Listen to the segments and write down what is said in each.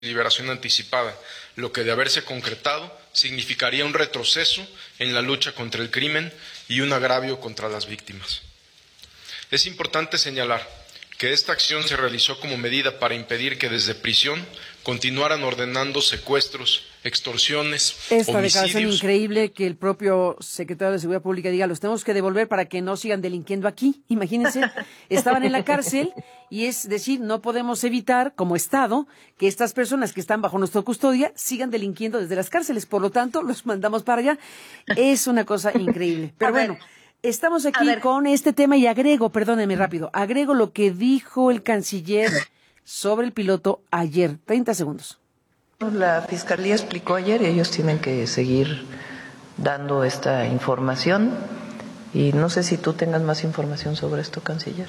liberación anticipada, lo que de haberse concretado significaría un retroceso en la lucha contra el crimen y un agravio contra las víctimas. Es importante señalar que esta acción se realizó como medida para impedir que desde prisión continuaran ordenando secuestros, extorsiones, Esta declaración homicidios. Increíble que el propio secretario de Seguridad Pública diga, los tenemos que devolver para que no sigan delinquiendo aquí. Imagínense, estaban en la cárcel y es decir, no podemos evitar como Estado que estas personas que están bajo nuestra custodia sigan delinquiendo desde las cárceles. Por lo tanto, los mandamos para allá. Es una cosa increíble. Pero bueno, estamos aquí con este tema y perdónenme rápido, agrego lo que dijo el canciller sobre el piloto ayer. 30 segundos. La Fiscalía explicó ayer y ellos tienen que seguir dando esta información y no sé si tú tengas más información sobre esto, canciller.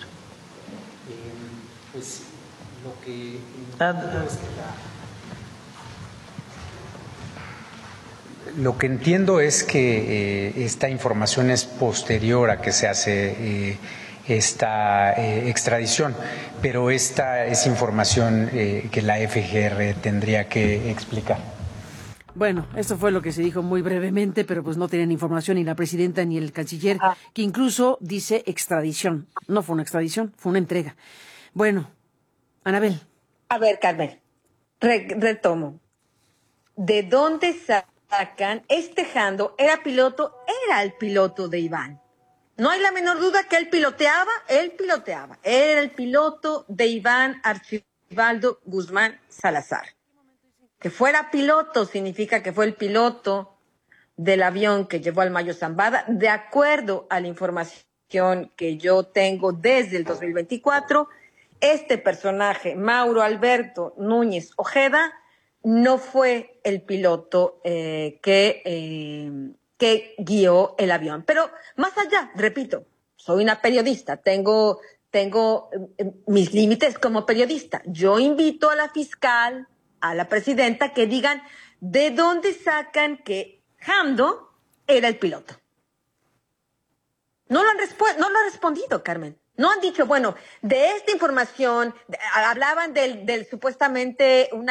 Pues lo que lo que entiendo es que esta información es posterior a que se hace esta extradición, pero esta es información que la FGR tendría que explicar. Bueno, eso fue lo que se dijo muy brevemente, pero pues no tenían información ni la presidenta ni el canciller, que incluso dice extradición. No fue una extradición, fue una entrega. Bueno, Anabel. A ver, Carmen, retomo. ¿De dónde sacan este Jando? Era el piloto de Iván. No hay la menor duda que él piloteaba. Era el piloto de Iván Archibaldo Guzmán Salazar. Que fuera piloto significa que fue el piloto del avión que llevó al Mayo Zambada, de acuerdo a la información que yo tengo desde el 2024. Este personaje, Mauro Alberto Núñez Ojeda, no fue el piloto que guió el avión. Pero más allá, repito, soy una periodista, tengo mis límites como periodista. Yo invito a la fiscal, a la presidenta, que digan de dónde sacan que Jando era el piloto. No lo han respondido, Carmen. No han dicho, bueno, de esta información, hablaban del supuestamente un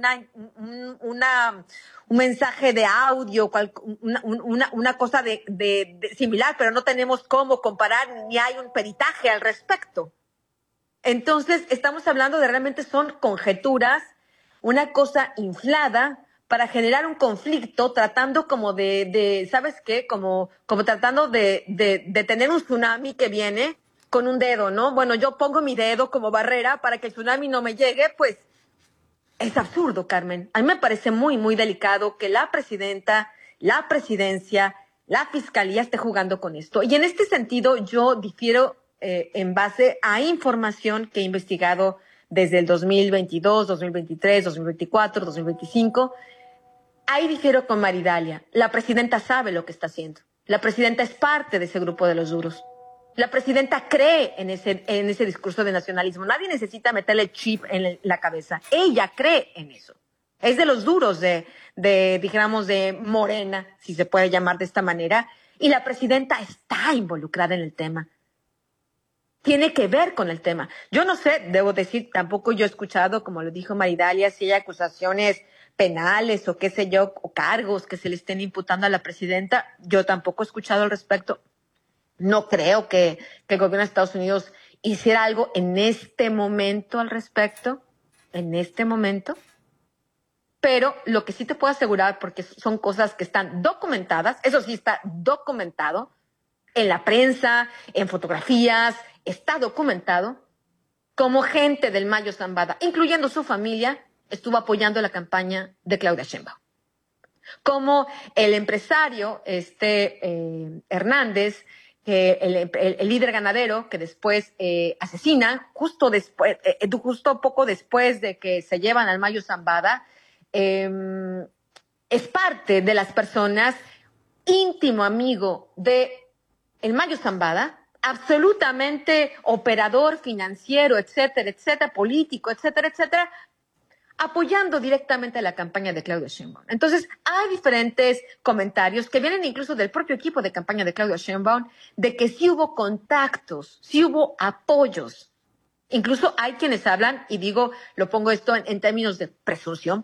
mensaje de audio, una cosa de similar, pero no tenemos cómo comparar, ni hay un peritaje al respecto. Entonces, estamos hablando de realmente son conjeturas, una cosa inflada para generar un conflicto, tratando como de ¿sabes qué? Como tratando de tener un tsunami que viene con un dedo, ¿no? Bueno, yo pongo mi dedo como barrera para que el tsunami no me llegue, pues es absurdo, Carmen. A mí me parece muy, muy delicado que la presidenta, la presidencia, la fiscalía esté jugando con esto. Y en este sentido, yo difiero en base a información que he investigado desde el 2022, 2023, 2024, 2025. Ahí difiero con Maridalia. La presidenta sabe lo que está haciendo. La presidenta es parte de ese grupo de los duros. La presidenta cree en ese discurso de nacionalismo. Nadie necesita meterle chip en la cabeza. Ella cree en eso. Es de los duros dijéramos, de Morena, si se puede llamar de esta manera. Y la presidenta está involucrada en el tema. Tiene que ver con el tema. Yo no sé, debo decir, tampoco yo he escuchado, como lo dijo Maridalia, si hay acusaciones penales o qué sé yo, o cargos que se le estén imputando a la presidenta. Yo tampoco he escuchado al respecto. No creo que el gobierno de Estados Unidos hiciera algo en este momento al respecto, pero lo que sí te puedo asegurar, porque son cosas que están documentadas, eso sí está documentado en la prensa, en fotografías, está documentado como gente del Mayo Zambada, incluyendo su familia, estuvo apoyando la campaña de Claudia Sheinbaum. Como el empresario Hernández, el líder ganadero que después asesina, justo poco después de que se llevan al Mayo Zambada, es parte de las personas, íntimo amigo de el Mayo Zambada, absolutamente operador financiero, etcétera, etcétera, político, etcétera, etcétera, apoyando directamente a la campaña de Claudia Sheinbaum. Entonces, hay diferentes comentarios que vienen incluso del propio equipo de campaña de Claudia Sheinbaum, de que sí hubo contactos, sí hubo apoyos Incluso hay quienes hablan, y digo, lo pongo esto en términos de presunción